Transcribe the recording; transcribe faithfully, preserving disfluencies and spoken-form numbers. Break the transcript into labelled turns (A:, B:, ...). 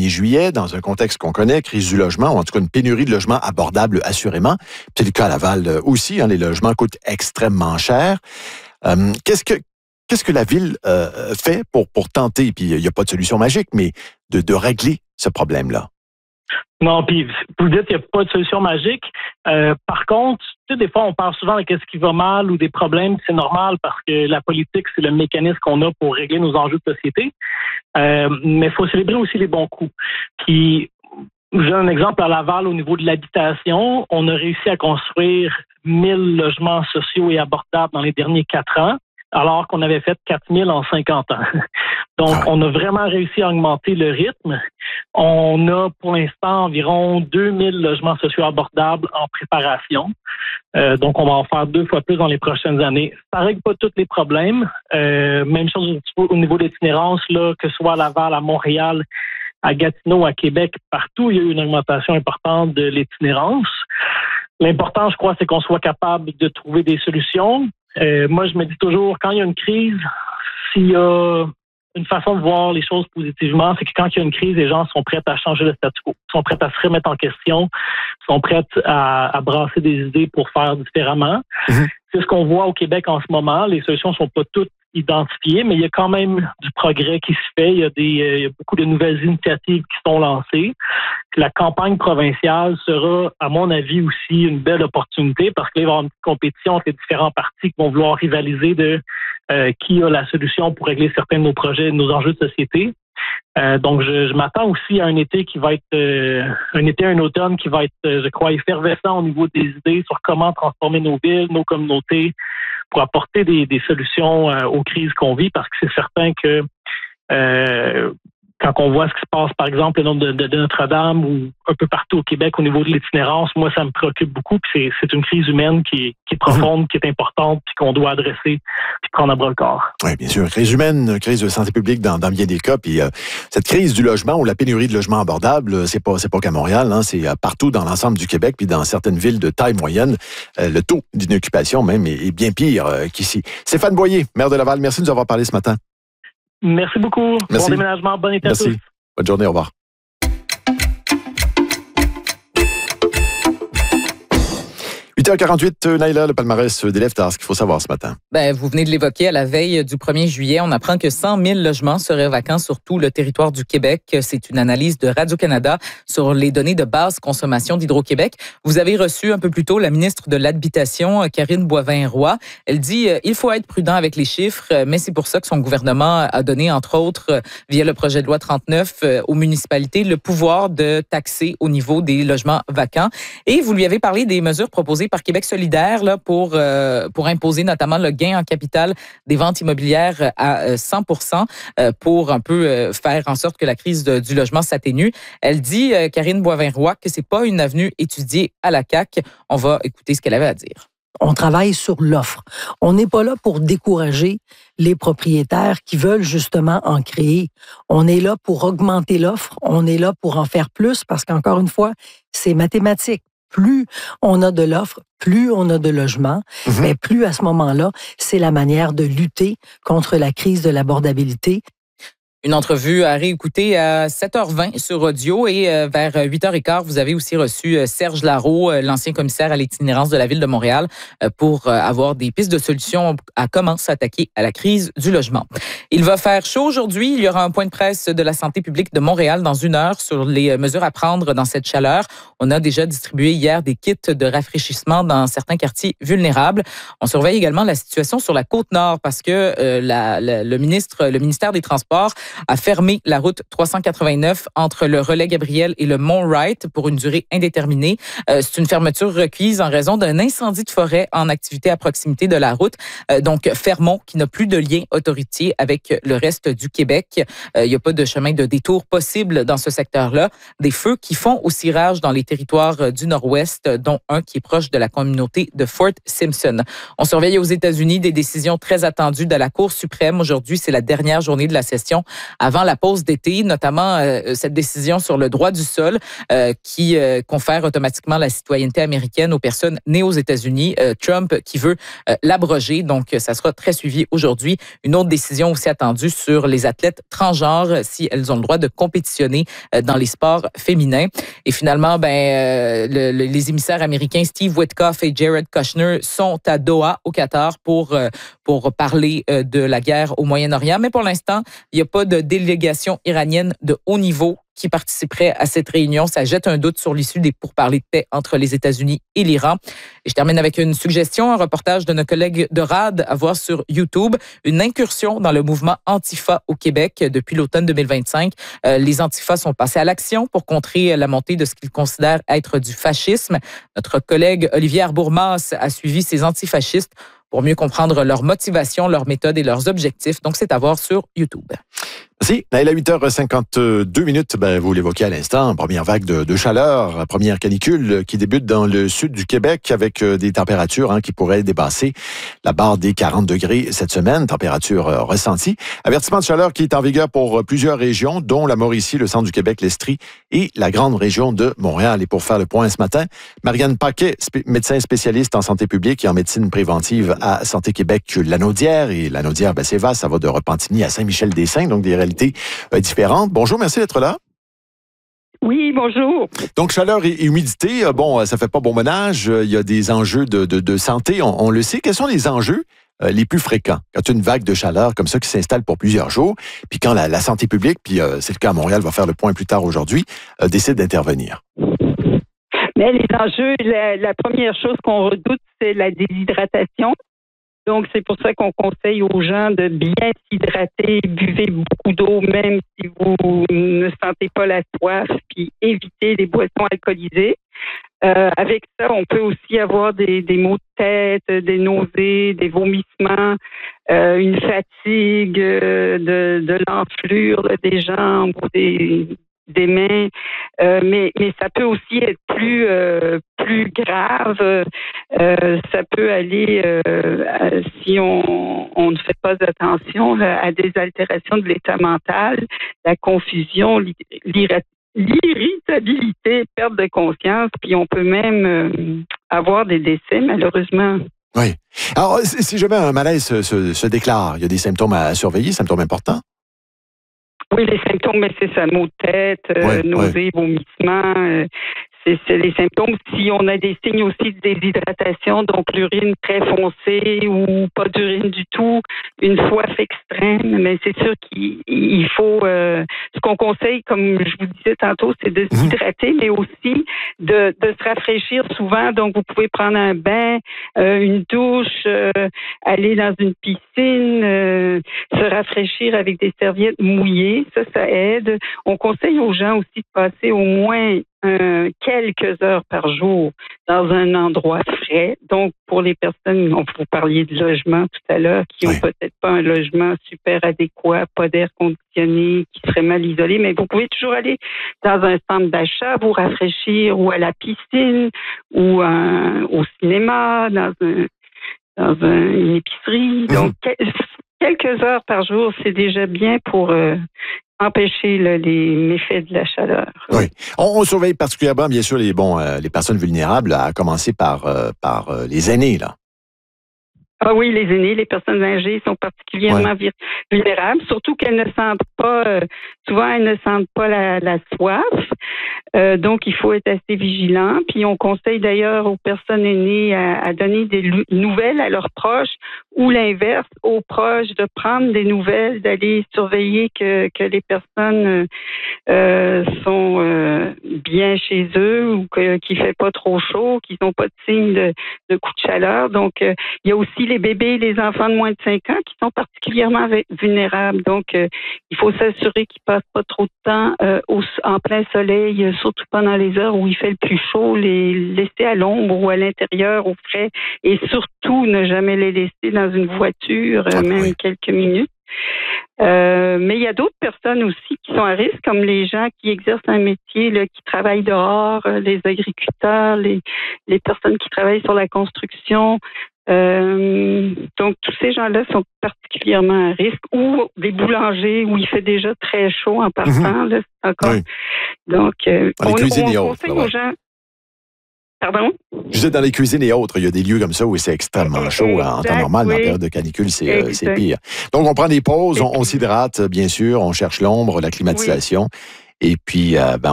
A: premier juillet, dans un contexte qu'on connaît, crise du logement, ou en tout cas une pénurie de logements abordables assurément. C'est le cas à Laval aussi, hein, les logements coûtent extrêmement cher. Euh, qu'est-ce que qu'est-ce que la ville euh, fait pour, pour tenter, puis il n'y a pas de solution magique, mais de, de régler ce problème-là?
B: Non, puis vous dites qu'il n'y a pas de solution magique. Euh, par contre, tu sais, des fois, on parle souvent de qu'est-ce qui va mal ou des problèmes, c'est normal parce que la politique, c'est le mécanisme qu'on a pour régler nos enjeux de société. Euh, mais il faut célébrer aussi les bons coups. Puis, j'ai un exemple à Laval au niveau de l'habitation. On a réussi à construire mille logements sociaux et abordables dans les derniers quatre ans, alors qu'on avait fait quatre mille en cinquante ans. Donc, on a vraiment réussi à augmenter le rythme. On a pour l'instant environ deux mille logements sociaux abordables en préparation. Euh, donc, on va en faire deux fois plus dans les prochaines années. Ça ne règle pas tous les problèmes. Euh, même chose au niveau de l'itinérance, là, que ce soit à Laval, à Montréal, à Gatineau, à Québec, partout, il y a eu une augmentation importante de l'itinérance. L'important, je crois, c'est qu'on soit capable de trouver des solutions. Euh, moi, je me dis toujours, quand il y a une crise, s'il y a une façon de voir les choses positivement, c'est que quand il y a une crise, les gens sont prêts à changer le statu quo, sont prêts à se remettre en question, sont prêts à, à brasser des idées pour faire différemment. Mmh. C'est ce qu'on voit au Québec en ce moment. Les solutions ne sont pas toutes identifiées, mais il y a quand même du progrès qui se fait. Il y a, des, il y a beaucoup de nouvelles initiatives qui sont lancées. La campagne provinciale sera, à mon avis, aussi une belle opportunité parce qu'il va y avoir une compétition entre les différents partis qui vont vouloir rivaliser de euh, qui a la solution pour régler certains de nos projets, de nos enjeux de société. Euh, donc, je, je m'attends aussi à un été qui va être euh, un été, un automne qui va être, euh, je crois, effervescent au niveau des idées sur comment transformer nos villes, nos communautés, pour apporter des, des solutions euh, aux crises qu'on vit, parce que c'est certain que euh, quand on voit ce qui se passe, par exemple, le nombre de, de, de Notre-Dame ou un peu partout au Québec au niveau de l'itinérance, moi, ça me préoccupe beaucoup. Puis c'est, c'est une crise humaine qui est, qui est profonde, mmh. qui est importante, puis qu'on doit adresser, puis prendre à bras le corps.
A: Oui, bien sûr. Crise humaine, crise de santé publique dans, dans bien des cas. Puis euh, cette crise du logement ou la pénurie de logements abordables, c'est pas, c'est pas qu'à Montréal, hein, c'est partout dans l'ensemble du Québec, puis dans certaines villes de taille moyenne, euh, le taux d'inoccupation même est, est bien pire euh, qu'ici. Stéphane Boyer, maire de Laval, merci de nous avoir parlé ce matin.
B: Merci beaucoup.
A: Merci.
B: Bon déménagement. Bon été à tous.
A: Merci. Bonne journée. Au revoir. huit heures quarante-huit, Naïla, le palmarès d'élèves tard, ce qu'il faut savoir ce matin.
C: Ben, vous venez de l'évoquer, à la veille du premier juillet, on apprend que cent mille logements seraient vacants sur tout le territoire du Québec. C'est une analyse de Radio-Canada sur les données de basse consommation d'Hydro-Québec. Vous avez reçu un peu plus tôt la ministre de l'Habitation, Karine Boivin-Roy. Elle dit euh, il faut être prudent avec les chiffres, mais c'est pour ça que son gouvernement a donné, entre autres, via le projet de loi trente-neuf, euh, aux municipalités le pouvoir de taxer au niveau des logements vacants. Et vous lui avez parlé des mesures proposées par Québec solidaire là, pour, euh, pour imposer notamment le gain en capital des ventes immobilières à cent pour cent euh, pour un peu euh, faire en sorte que la crise de, du logement s'atténue. Elle dit, euh, Karine Boivin-Roy, que c'est pas une avenue étudiée à la C A Q. On va écouter ce qu'elle avait à dire.
D: On travaille sur l'offre. On n'est pas là pour décourager les propriétaires qui veulent justement en créer. On est là pour augmenter l'offre. On est là pour en faire plus parce qu'encore une fois, c'est mathématique. Plus on a de l'offre, plus on a de logements, mm-hmm. mais plus à ce moment-là, c'est la manière de lutter contre la crise de l'abordabilité.
C: Une entrevue à réécouter à sept heures vingt sur Audio et vers huit heures quinze, vous avez aussi reçu Serge Larault, l'ancien commissaire à l'itinérance de la Ville de Montréal, pour avoir des pistes de solutions à comment s'attaquer à la crise du logement. Il va faire chaud aujourd'hui. Il y aura un point de presse de la santé publique de Montréal dans une heure sur les mesures à prendre dans cette chaleur. On a déjà distribué hier des kits de rafraîchissement dans certains quartiers vulnérables. On surveille également la situation sur la Côte-Nord parce que euh, la, la, le ministre, le ministère des Transports a fermé la route trois cent quatre-vingt-neuf entre le relais Gabriel et le Mont-Wright pour une durée indéterminée. Euh, c'est une fermeture requise en raison d'un incendie de forêt en activité à proximité de la route. Euh, donc, Fermont, qui n'a plus de lien autoritier avec le reste du Québec. Euh, il n'y a pas de chemin de détour possible dans ce secteur-là. Des feux qui font aussi rage dans les territoires du Nord-Ouest, dont un qui est proche de la communauté de Fort Simpson. On surveille aux États-Unis des décisions très attendues de la Cour suprême. Aujourd'hui, c'est la dernière journée de la session avant la pause d'été, notamment euh, cette décision sur le droit du sol euh, qui euh, confère automatiquement la citoyenneté américaine aux personnes nées aux États-Unis. Euh, Trump qui veut euh, l'abroger, donc ça sera très suivi aujourd'hui. Une autre décision aussi attendue sur les athlètes transgenres, si elles ont le droit de compétitionner euh, dans les sports féminins. Et finalement, ben, euh, le, le, les émissaires américains Steve Witkoff et Jared Kushner sont à Doha, au Qatar, pour, euh, pour parler euh, de la guerre au Moyen-Orient. Mais pour l'instant, il n'y a pas de délégation iranienne de haut niveau qui participerait à cette réunion. Ça jette un doute sur l'issue des pourparlers de paix entre les États-Unis et l'Iran. Et je termine avec une suggestion, un reportage de nos collègues de R A D à voir sur YouTube, une incursion dans le mouvement Antifa au Québec depuis l'automne deux mille vingt-cinq. Euh, les Antifas sont passés à l'action pour contrer la montée de ce qu'ils considèrent être du fascisme. Notre collègue Olivier Arbourmas a suivi ces antifascistes pour mieux comprendre leurs motivations, leurs méthodes et leurs objectifs. Donc, c'est à voir sur YouTube.
A: Merci. À huit heures cinquante-deux minutes, ben, vous l'évoquez à l'instant, première vague de, de chaleur, première canicule qui débute dans le sud du Québec avec des températures hein, qui pourraient dépasser la barre des quarante degrés cette semaine, température euh, ressentie. Avertissement de chaleur qui est en vigueur pour plusieurs régions, dont la Mauricie, le centre du Québec, l'Estrie et la grande région de Montréal. Et pour faire le point ce matin, Marianne Paquet, spé- médecin spécialiste en santé publique et en médecine préventive à Santé Québec Lanaudière. Et Lanaudière, ben, c'est vaste, ça va de Repentigny à Saint-Michel-des-Saints, donc des réalités euh, différentes. Bonjour, merci d'être là.
E: Oui, bonjour.
A: Donc, chaleur et humidité, euh, bon, ça fait pas bon ménage. Il y a des enjeux de, de, de santé, on, on le sait. Quels sont les enjeux euh, les plus fréquents quand tu as une vague de chaleur comme ça qui s'installe pour plusieurs jours, puis quand la, la santé publique, puis euh, c'est le cas à Montréal, va faire le point plus tard aujourd'hui, euh, décide d'intervenir?
E: Mais les enjeux, la, la première chose qu'on redoute, c'est la déshydratation. Donc, c'est pour ça qu'on conseille aux gens de bien s'hydrater, buvez beaucoup d'eau, même si vous ne sentez pas la soif, puis évitez les boissons alcoolisées. Euh, avec ça, on peut aussi avoir des, des maux de tête, des nausées, des vomissements, euh, une fatigue, euh, de, de l'enflure là, des jambes ou des... des mains, euh, mais mais ça peut aussi être plus euh, plus grave. Euh, ça peut aller euh, à, si on on ne fait pas attention là, à des altérations de l'état mental, la confusion, l'irritabilité, perte de conscience, puis on peut même euh, avoir des décès malheureusement.
A: Oui. Alors, si jamais un malaise se, se, se déclare, il y a des symptômes à surveiller, symptômes importants?
E: Oui, les symptômes, mais c'est ça, maux de tête, euh,
A: ouais,
E: nausées,
A: ouais.
E: vomissements, euh, c'est, c'est les symptômes. Si on a des signes aussi de déshydratation, donc l'urine très foncée ou pas d'urine du tout, une soif extrême, mais c'est sûr qu'il il faut, euh, ce qu'on conseille, comme je vous disais tantôt, c'est de
A: Mmh.
E: s'hydrater, mais aussi de, de se rafraîchir souvent. Donc, vous pouvez prendre un bain, euh, une douche, euh, aller dans une piscine, euh, se rafraîchir avec des serviettes mouillées, ça, ça aide. On conseille aux gens aussi de passer au moins euh, quelques heures par jour dans un endroit frais. Donc, pour les personnes, on vous parliez de logement tout à l'heure, qui n'ont
A: Oui.
E: peut-être pas un logement super adéquat, pas d'air conditionné, qui seraient mal isolés, mais vous pouvez toujours aller dans un centre d'achat, vous rafraîchir, ou à la piscine, ou euh, au cinéma, dans un dans un, une épicerie. Donc, quel, quelques heures par jour, c'est déjà bien pour euh, empêcher là, les méfaits de la chaleur.
A: Oui. On, on surveille particulièrement, bien sûr, les, bon, euh, les personnes vulnérables, à commencer par, euh, par euh, les aînés, là.
E: Ah oui, les aînés, les personnes âgées sont particulièrement
A: Ouais.
E: vulnérables, surtout qu'elles ne sentent pas, euh, souvent elles ne sentent pas la, la soif. Euh, donc, il faut être assez vigilant. Puis, on conseille d'ailleurs aux personnes aînées à, à donner des lou- nouvelles à leurs proches ou l'inverse, aux proches de prendre des nouvelles, d'aller surveiller que, que les personnes euh, sont euh, bien chez eux ou que, qu'il ne fait pas trop chaud, qu'ils n'ont pas de signe de, de coup de chaleur. Donc, euh, il y a aussi les bébés et les enfants de moins de cinq ans qui sont particulièrement vulnérables. Donc, euh, il faut s'assurer qu'ils ne passent pas trop de temps euh, au, en plein soleil, euh, surtout pendant les heures où il fait le plus chaud, les laisser à l'ombre ou à l'intérieur, au frais, et surtout ne jamais les laisser dans une voiture, euh, même
A: oui.
E: quelques minutes. Euh, mais il y a d'autres personnes aussi qui sont à risque, comme les gens qui exercent un métier, là, qui travaillent dehors, euh, les agriculteurs, les, les personnes qui travaillent sur la construction. Euh, donc, tous ces gens-là sont particulièrement à risque. Ou des boulangers où il fait déjà très chaud en partant. Mm-hmm. Là, c'est encore. Oui. Donc, euh,
A: dans les
E: on,
A: cuisines
E: on
A: et
E: conseille
A: autres,
E: aux
A: ouais.
E: gens... Pardon?
A: Je disais, dans les cuisines et autres, il y a des lieux comme ça où c'est extrêmement chaud. Exact, en temps normal, oui. Dans la période de canicule, c'est, euh, c'est pire. Donc, on prend des pauses, on, on s'hydrate, bien sûr, on cherche l'ombre, la climatisation. Oui. Et puis, euh, ben,